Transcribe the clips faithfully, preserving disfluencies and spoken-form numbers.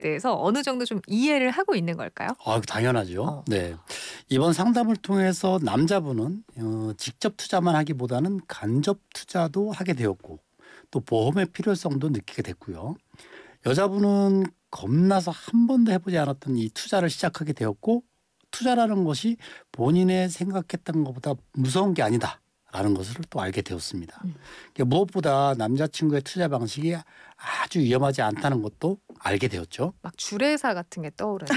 대해서 어느 정도 좀 이해를 하고 있는 걸까요? 아, 당연하죠. 어. 네. 이번 상담을 통해서 남자분은 어, 직접 투자만 하기보다는 간접 투자도 하게 되었고 또 보험의 필요성도 느끼게 됐고요. 여자분은 겁나서 한 번도 해보지 않았던 이 투자를 시작하게 되었고 투자라는 것이 본인의 생각했던 것보다 무서운 게 아니다라는 것을 또 알게 되었습니다. 음. 그러니까 무엇보다 남자친구의 투자 방식이 아주 위험하지 않다는 것도 알게 되었죠. 막 주례사 같은 게 떠오르네요.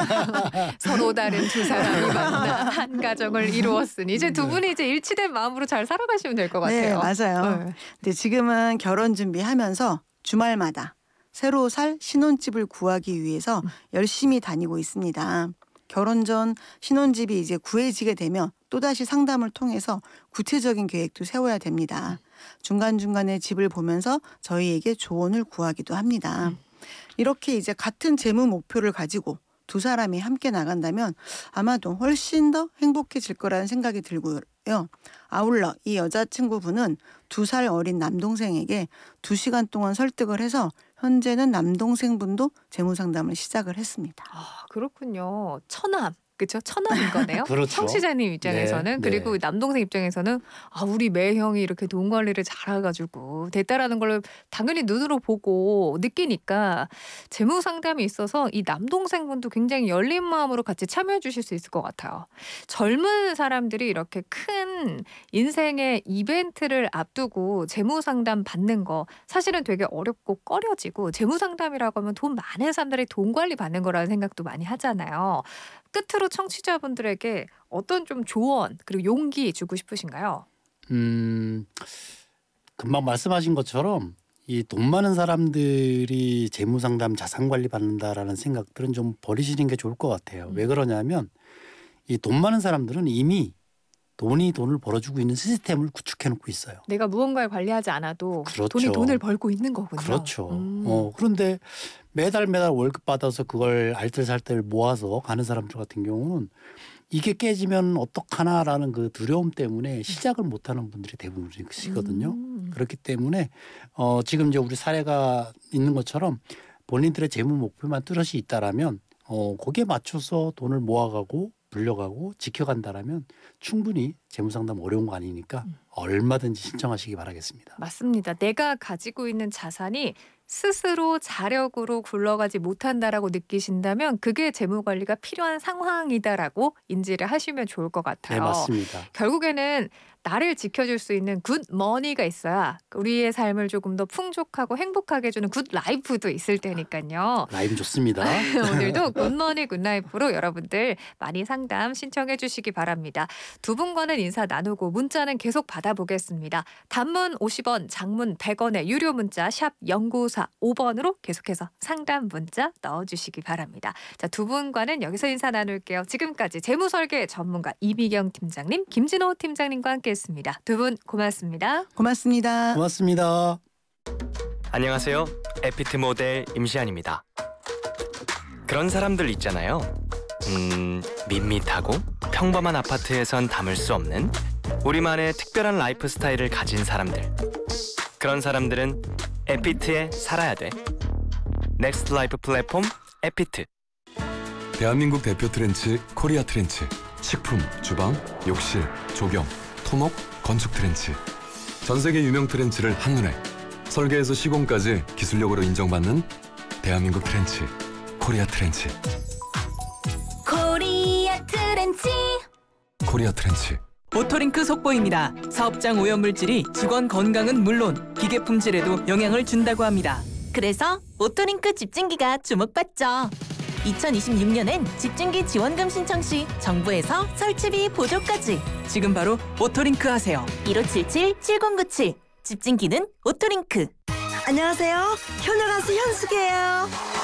서로 다른 두 사람이 만나 한 가정을 이루었으니 이제 두 분이 이제 일치된 마음으로 잘 살아가시면 될 것 네, 같아요. 맞아요. 네. 근데 지금은 결혼 준비하면서 주말마다 새로 살 신혼집을 구하기 위해서 열심히 다니고 있습니다. 결혼 전 신혼집이 이제 구해지게 되면 또다시 상담을 통해서 구체적인 계획도 세워야 됩니다. 중간중간에 집을 보면서 저희에게 조언을 구하기도 합니다. 이렇게 이제 같은 재무 목표를 가지고 두 사람이 함께 나간다면 아마도 훨씬 더 행복해질 거라는 생각이 들고요. 아울러 이 여자친구분은 두 살 어린 남동생에게 두 시간 동안 설득을 해서 현재는 남동생분도 재무 상담을 시작을 했습니다. 아, 그렇군요. 처남. 그렇죠? 처남인 거네요. 그렇죠. 청취자님 입장에서는. 네, 그리고 네. 남동생 입장에서는 아, 우리 매형이 이렇게 돈 관리를 잘해가지고 됐다라는 걸 당연히 눈으로 보고 느끼니까 재무 상담이 있어서 이 남동생분도 굉장히 열린 마음으로 같이 참여해 주실 수 있을 것 같아요. 젊은 사람들이 이렇게 큰 인생의 이벤트를 앞두고 재무 상담 받는 거 사실은 되게 어렵고 꺼려지고 재무 상담이라고 하면 돈 많은 사람들이 돈 관리 받는 거라는 생각도 많이 하잖아요. 끝으로 청취자분들에게 어떤 좀 조언 그리고 용기 주고 싶으신가요? 음, 금방 말씀하신 것처럼 이 돈 많은 사람들이 재무상담 자산관리 받는다라는 생각들은 좀 버리시는 게 좋을 것 같아요. 음. 왜 그러냐면 이 돈 많은 사람들은 이미 돈이 돈을 벌어주고 있는 시스템을 구축해 놓고 있어요. 내가 무언가를 관리하지 않아도 그렇죠. 돈이 돈을 벌고 있는 거군요. 그렇죠. 음. 어, 그런데 매달 매달 월급 받아서 그걸 알뜰살뜰 모아서 가는 사람들 같은 경우는 이게 깨지면 어떡하나라는 그 두려움 때문에 시작을 못하는 분들이 대부분이시거든요. 음. 그렇기 때문에 어, 지금 이제 우리 사례가 있는 것처럼 본인들의 재무 목표만 뚜렷이 있다라면 어, 거기에 맞춰서 돈을 모아가고 불려가고 지켜간다라면 충분히 재무상담 어려운 거 아니니까 음. 얼마든지 신청하시기 바라겠습니다. 맞습니다. 내가 가지고 있는 자산이 스스로 자력으로 굴러가지 못한다라고 느끼신다면 그게 재무관리가 필요한 상황이다라고 인지를 하시면 좋을 것 같아요. 네, 맞습니다. 결국에는 나를 지켜줄 수 있는 굿 머니가 있어야 우리의 삶을 조금 더 풍족하고 행복하게 해주는 굿 라이프도 있을 테니까요. 라임 좋습니다. 오늘도 굿머니 굿라이프로 여러분들 많이 상담 신청해 주시기 바랍니다. 두 분과는 인사 나누고 문자는 계속 받아보겠습니다. 단문 오십 원, 장문 백 원의 유료 문자 샵 공구사오 번으로 계속해서 상담 문자 넣어주시기 바랍니다. 자, 두 분과는 여기서 인사 나눌게요. 지금까지 재무설계 전문가 이미경 팀장님, 김진호 팀장님과 함께했습니다. 두 분 고맙습니다. 고맙습니다. 고맙습니다. 안녕하세요. 에피트 모델 임시안입니다. 그런 사람들 있잖아요. 음, 밋밋하고 평범한 아파트에선 담을 수 없는 우리만의 특별한 라이프 스타일을 가진 사람들. 그런 사람들은 에피트에 살아야 돼. 넥스트 라이프 플랫폼 에피트. 대한민국 대표 트렌치 코리아 트렌치. 식품, 주방, 욕실, 조경, 토목, 건축 트렌치. 전 세계 유명 트렌치를 한눈에 설계에서 시공까지 기술력으로 인정받는 대한민국 트렌치 코리아 트렌치. 코리아 트렌치. 코리아 트렌치. 오토링크 속보입니다. 사업장 오염물질이 직원 건강은 물론 기계 품질에도 영향을 준다고 합니다. 그래서 오토링크 집중기가 주목받죠. 이천이십육 년엔 집중기 지원금 신청 시 정부에서 설치비 보조까지. 지금 바로 오토링크 하세요. 일오칠칠 칠공구칠. 집중기는 오토링크. 안녕하세요. 효녀 가수 현숙이에요.